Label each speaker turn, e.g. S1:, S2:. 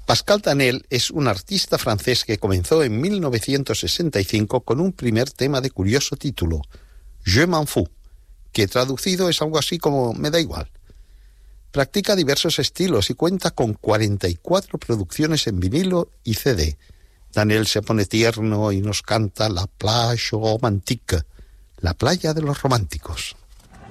S1: Pascal Danel es un artista francés que comenzó en 1965 con un primer tema de curioso título, Je m'en fous, que traducido es algo así como me da igual. Practica diversos estilos y cuenta con 44 producciones en vinilo y CD. Danel se pone tierno y nos canta La plage romantique, la playa de los románticos.